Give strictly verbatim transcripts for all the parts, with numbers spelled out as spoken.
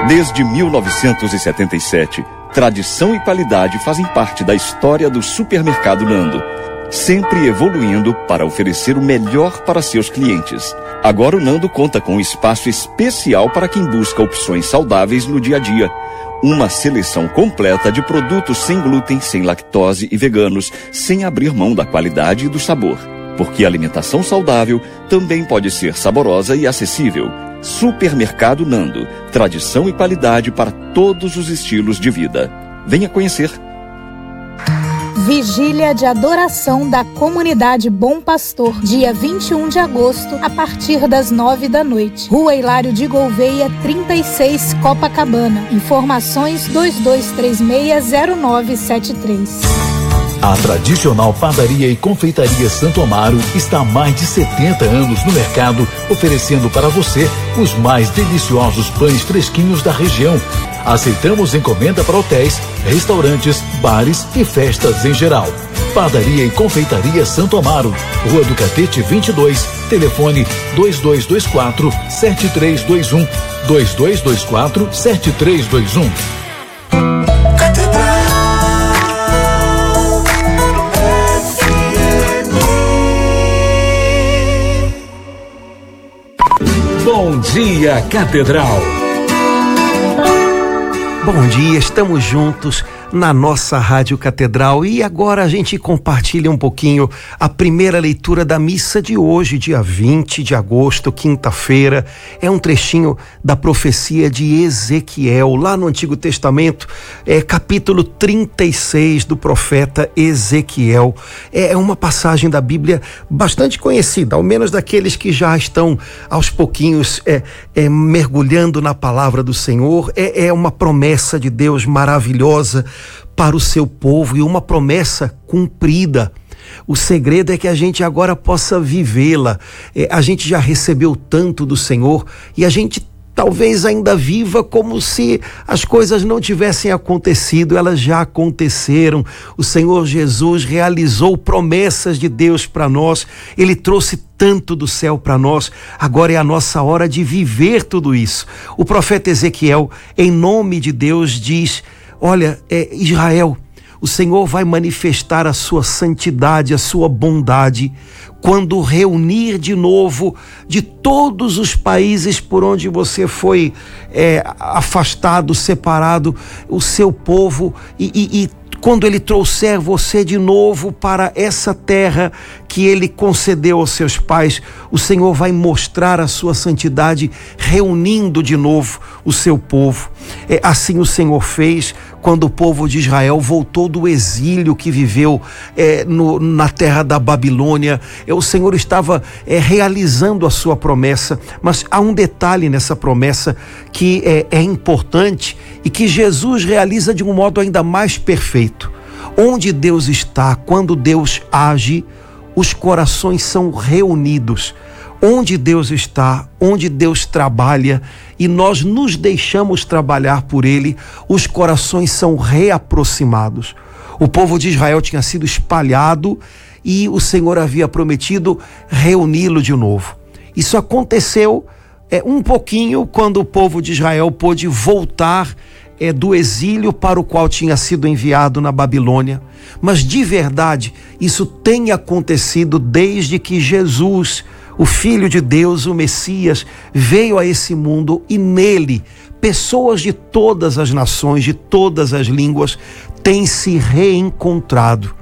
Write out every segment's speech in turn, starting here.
Desde mil novecentos e setenta e sete, tradição e qualidade fazem parte da história do Supermercado Nando, sempre evoluindo para oferecer o melhor para seus clientes. Agora o Nando conta com um espaço especial para quem busca opções saudáveis no dia a dia. Uma seleção completa de produtos sem glúten, sem lactose e veganos, sem abrir mão da qualidade e do sabor. Porque a alimentação saudável também pode ser saborosa e acessível. Supermercado Nando, tradição e qualidade para todos os estilos de vida. Venha conhecer. Vigília de adoração da Comunidade Bom Pastor, dia vinte e um de agosto, a partir das nove da noite. Rua Hilário de Gouveia, trinta e seis, Copacabana. Informações dois dois três seis zero nove sete três. A tradicional padaria e confeitaria Santo Amaro está há mais de setenta anos no mercado, oferecendo para você os mais deliciosos pães fresquinhos da região. Aceitamos encomenda para hotéis, restaurantes, bares e festas em geral. Padaria e confeitaria Santo Amaro, Rua do Catete vinte e dois, telefone dois dois dois quatro sete três dois um, dois dois dois quatro sete três dois um. Bom dia, Catedral. Bom dia, estamos juntos na nossa Rádio Catedral e agora a gente compartilha um pouquinho a primeira leitura da missa de hoje, dia vinte de agosto, quinta-feira. É um trechinho da profecia de Ezequiel, lá no Antigo Testamento, é capítulo trinta e seis do profeta Ezequiel. É uma passagem da Bíblia bastante conhecida, ao menos daqueles que já estão aos pouquinhos é, é, mergulhando na palavra do Senhor. É, é uma promessa de Deus maravilhosa para o seu povo e uma promessa cumprida. O segredo é que a gente agora possa vivê-la. É, a gente já recebeu tanto do Senhor e a gente talvez ainda viva como se as coisas não tivessem acontecido. Elas já aconteceram. O Senhor Jesus realizou promessas de Deus para nós. Ele trouxe tanto do céu para nós. Agora é a nossa hora de viver tudo isso. O profeta Ezequiel, em nome de Deus, diz: olha, é, Israel, o Senhor vai manifestar a sua santidade, a sua bondade, quando reunir de novo de todos os países por onde você foi é, afastado, separado, o seu povo, e, e, e quando ele trouxer você de novo para essa terra que ele concedeu aos seus pais, o Senhor vai mostrar a sua santidade, reunindo de novo o seu povo. É, assim o Senhor fez quando o povo de Israel voltou do exílio que viveu é, no, na terra da Babilônia. É, o Senhor estava é, realizando a sua promessa, mas há um detalhe nessa promessa que é, é importante e que Jesus realiza de um modo ainda mais perfeito. Onde Deus está, quando Deus age, os corações são reunidos. Onde Deus está, onde Deus trabalha e nós nos deixamos trabalhar por Ele, os corações são reaproximados. O povo de Israel tinha sido espalhado e o Senhor havia prometido reuni-lo de novo. Isso aconteceu é, um pouquinho quando o povo de Israel pôde voltar é, do exílio para o qual tinha sido enviado na Babilônia. Mas de verdade, isso tem acontecido desde que Jesus, o Filho de Deus, o Messias, veio a esse mundo e nele pessoas de todas as nações, de todas as línguas têm se reencontrado.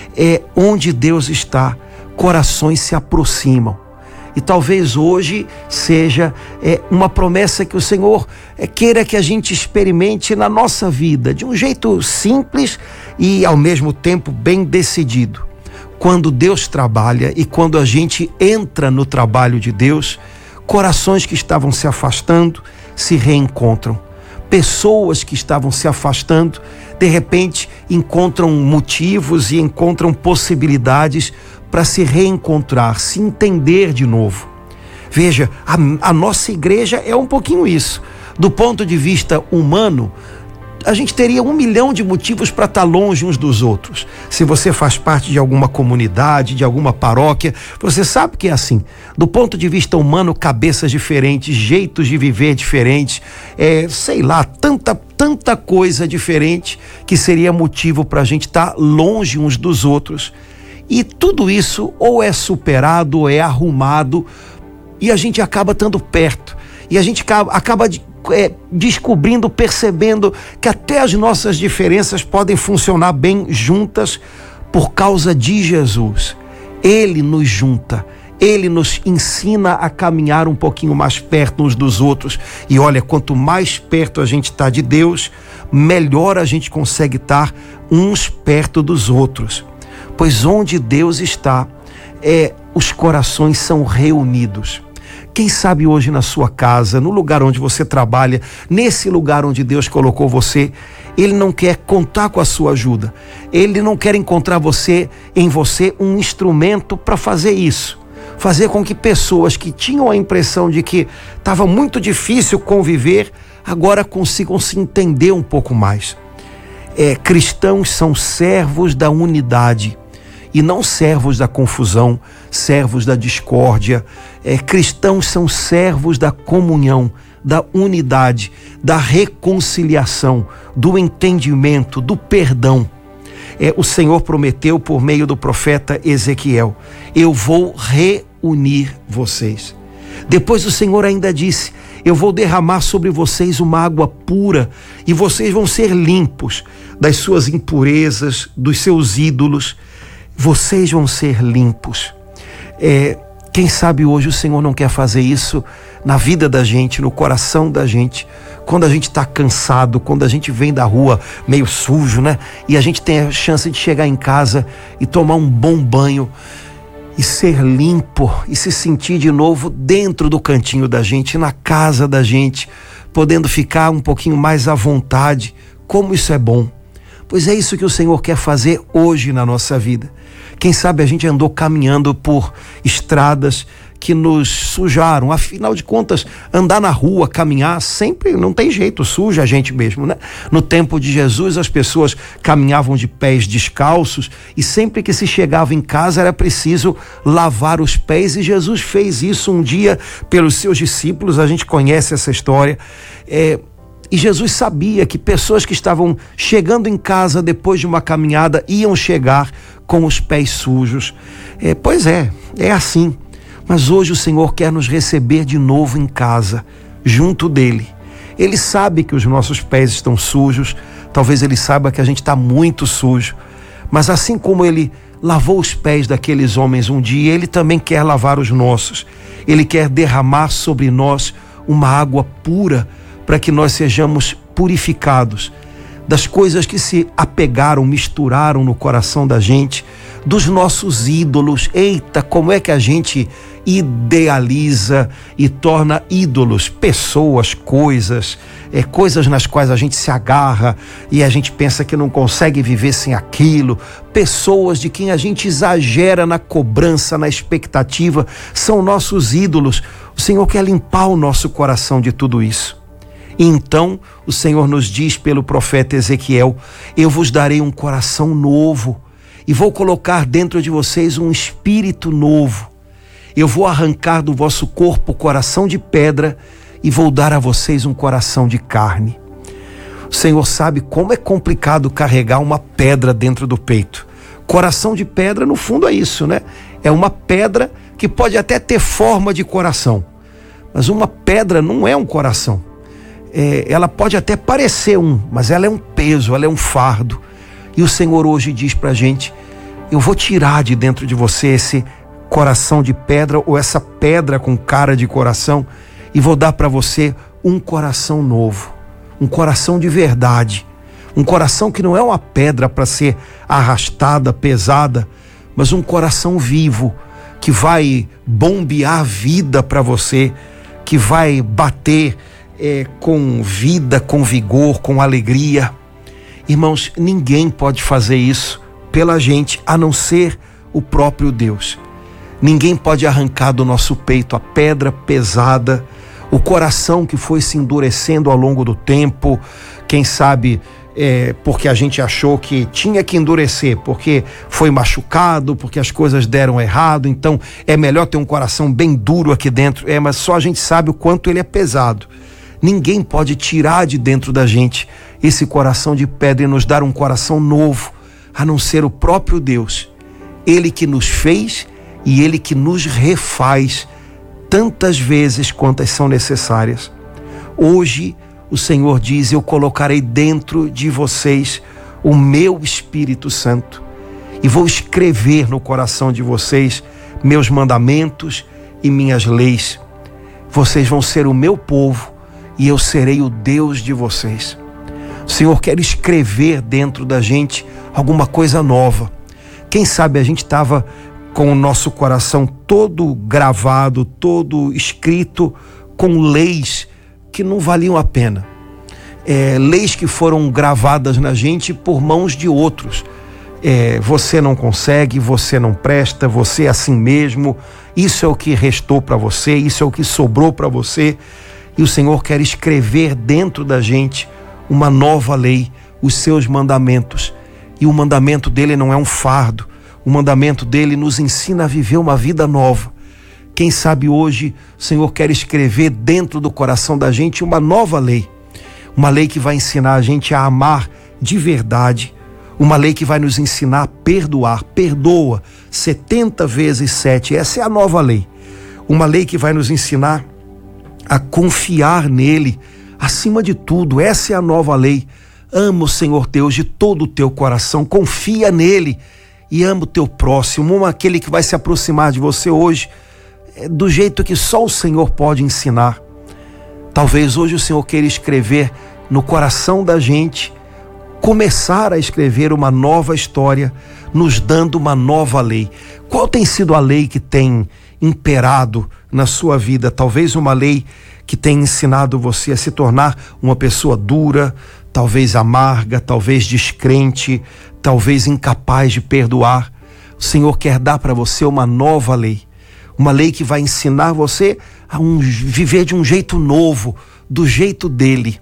É onde Deus está, corações se aproximam. E talvez hoje seja é, uma promessa que o Senhor é, queira que a gente experimente na nossa vida, de um jeito simples e ao mesmo tempo bem decidido. Quando Deus trabalha e quando a gente entra no trabalho de Deus, corações que estavam se afastando se reencontram. Pessoas que estavam se afastando, de repente, encontram motivos e encontram possibilidades para se reencontrar, se entender de novo. Veja, a, a nossa igreja é um pouquinho isso. Do ponto de vista humano, a gente teria um milhão de motivos para estar longe uns dos outros. Se você faz parte de alguma comunidade, de alguma paróquia, você sabe que é assim. Do ponto de vista humano, cabeças diferentes, jeitos de viver diferentes, é, sei lá, tanta, tanta coisa diferente que seria motivo para a gente estar longe uns dos outros. E tudo isso ou é superado ou é arrumado e a gente acaba estando perto. E a gente acaba, acaba de, é, descobrindo, percebendo que até as nossas diferenças podem funcionar bem juntas por causa de Jesus. Ele nos junta, Ele nos ensina a caminhar um pouquinho mais perto uns dos outros. E olha, quanto mais perto a gente está de Deus, melhor a gente consegue estar uns perto dos outros. Pois onde Deus está, é, os corações são reunidos. Quem sabe hoje na sua casa, no lugar onde você trabalha, nesse lugar onde Deus colocou você, Ele não quer contar com a sua ajuda. Ele não quer encontrar você, em você um instrumento para fazer isso. Fazer com que pessoas que tinham a impressão de que estava muito difícil conviver, agora consigam se entender um pouco mais. É, cristãos são servos da unidade. E não servos da confusão, servos da discórdia. É, cristãos são servos da comunhão, da unidade, da reconciliação, do entendimento, do perdão. É, o Senhor prometeu por meio do profeta Ezequiel: eu vou reunir vocês. Depois o Senhor ainda disse: eu vou derramar sobre vocês uma água pura e vocês vão ser limpos das suas impurezas, dos seus ídolos. Vocês vão ser limpos. É, quem sabe hoje o Senhor não quer fazer isso na vida da gente, no coração da gente, quando a gente está cansado, quando a gente vem da rua meio sujo, né? E a gente tem a chance de chegar em casa e tomar um bom banho e ser limpo e se sentir de novo dentro do cantinho da gente, na casa da gente, podendo ficar um pouquinho mais à vontade. Como isso é bom. Pois é isso que o Senhor quer fazer hoje na nossa vida. Quem sabe a gente andou caminhando por estradas que nos sujaram. Afinal de contas, andar na rua, caminhar, sempre não tem jeito, suja a gente mesmo, né? No tempo de Jesus, as pessoas caminhavam de pés descalços e sempre que se chegava em casa era preciso lavar os pés, e Jesus fez isso um dia pelos seus discípulos. A gente conhece essa história. É, E Jesus sabia que pessoas que estavam chegando em casa depois de uma caminhada iam chegar com os pés sujos. É, pois é, é assim. Mas hoje o Senhor quer nos receber de novo em casa, junto dele. Ele sabe que os nossos pés estão sujos, talvez ele saiba que a gente está muito sujo. Mas assim como ele lavou os pés daqueles homens um dia, ele também quer lavar os nossos. Ele quer derramar sobre nós uma água pura, para que nós sejamos purificados das coisas que se apegaram, misturaram no coração da gente, dos nossos ídolos. Eita, como é que a gente idealiza e torna ídolos pessoas, coisas, é, coisas nas quais a gente se agarra e a gente pensa que não consegue viver sem aquilo, pessoas de quem a gente exagera na cobrança, na expectativa, são nossos ídolos. O Senhor quer limpar o nosso coração de tudo isso. E então o Senhor nos diz pelo profeta Ezequiel: eu vos darei um coração novo e vou colocar dentro de vocês um espírito novo. Eu vou arrancar do vosso corpo o coração de pedra e vou dar a vocês um coração de carne. O Senhor sabe como é complicado carregar uma pedra dentro do peito. Coração de pedra, no fundo, é isso, né? É uma pedra que pode até ter forma de coração, mas uma pedra não é um coração. É, ela pode até parecer um, mas ela é um peso, ela é um fardo. E o Senhor hoje diz pra gente: eu vou tirar de dentro de você esse coração de pedra, ou essa pedra com cara de coração, e vou dar para você um coração novo, um coração de verdade, um coração que não é uma pedra para ser arrastada, pesada, mas um coração vivo, que vai bombear vida para você, que vai bater É, com vida, com vigor, com alegria. Irmãos, ninguém pode fazer isso pela gente a não ser o próprio Deus. Ninguém pode arrancar do nosso peito a pedra pesada, o coração que foi se endurecendo ao longo do tempo, quem sabe é, porque a gente achou que tinha que endurecer, porque foi machucado, porque as coisas deram errado, então é melhor ter um coração bem duro aqui dentro. É, mas só a gente sabe o quanto ele é pesado. Ninguém pode tirar de dentro da gente esse coração de pedra e nos dar um coração novo, a não ser o próprio Deus. Ele que nos fez e Ele que nos refaz tantas vezes quantas são necessárias. Hoje o Senhor diz: eu colocarei dentro de vocês o meu Espírito Santo e vou escrever no coração de vocês meus mandamentos e minhas leis. Vocês vão ser o meu povo e eu serei o Deus de vocês. O Senhor quer escrever dentro da gente alguma coisa nova. Quem sabe a gente estava com o nosso coração todo gravado, todo escrito com leis que não valiam a pena. É, leis que foram gravadas na gente por mãos de outros. É, você não consegue, você não presta, você é assim mesmo, isso é o que restou para você, isso é o que sobrou para você. E o Senhor quer escrever dentro da gente uma nova lei, os seus mandamentos. E o mandamento dele não é um fardo, o mandamento dele nos ensina a viver uma vida nova. Quem sabe hoje o Senhor quer escrever dentro do coração da gente uma nova lei, uma lei que vai ensinar a gente a amar de verdade, uma lei que vai nos ensinar a perdoar. Perdoa setenta vezes sete, essa é a nova lei. Uma lei que vai nos ensinar a confiar nele acima de tudo, essa é a nova lei. Ama o Senhor Deus de todo o teu coração, confia nele e ama o teu próximo, aquele que vai se aproximar de você hoje do jeito que só o Senhor pode ensinar. Talvez hoje o Senhor queira escrever no coração da gente, começar a escrever uma nova história, nos dando uma nova lei. Qual tem sido a lei que tem imperado na sua vida? Talvez uma lei que tem ensinado você a se tornar uma pessoa dura, talvez amarga, talvez descrente, talvez incapaz de perdoar. O Senhor quer dar para você uma nova lei, uma lei que vai ensinar você a um, viver de um jeito novo, do jeito dele.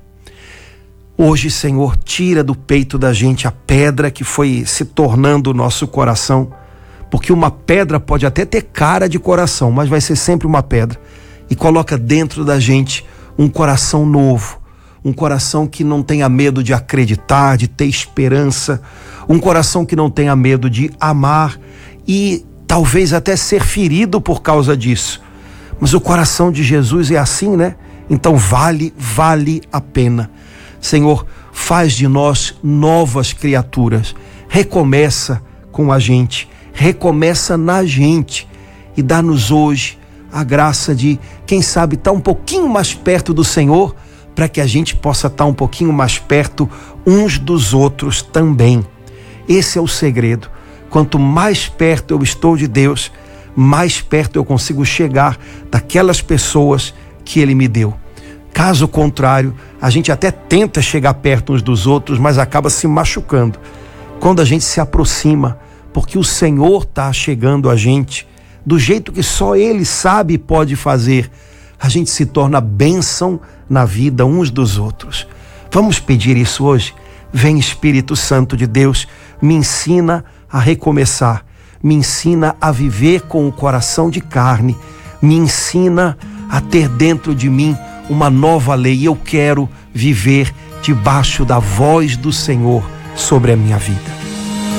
Hoje, Senhor, tira do peito da gente a pedra que foi se tornando o nosso coração, porque uma pedra pode até ter cara de coração, mas vai ser sempre uma pedra, e coloca dentro da gente um coração novo, um coração que não tenha medo de acreditar, de ter esperança, um coração que não tenha medo de amar e talvez até ser ferido por causa disso. Mas o coração de Jesus é assim, né? Então vale, vale a pena. Senhor, faz de nós novas criaturas. Recomeça com a gente, recomeça na gente e dá-nos hoje a graça de, quem sabe, estar um pouquinho mais perto do Senhor, para que a gente possa estar um pouquinho mais perto uns dos outros também. Esse é o segredo. Quanto mais perto eu estou de Deus, mais perto eu consigo chegar daquelas pessoas que Ele me deu. Caso contrário, a gente até tenta chegar perto uns dos outros, mas acaba se machucando. Quando a gente se aproxima, porque o Senhor está chegando a gente, do jeito que só Ele sabe e pode fazer, a gente se torna bênção na vida uns dos outros. Vamos pedir isso hoje? Vem, Espírito Santo de Deus, me ensina a recomeçar, me ensina a viver com o coração de carne, me ensina a ter dentro de mim uma nova lei. Eu quero viver debaixo da voz do Senhor sobre a minha vida.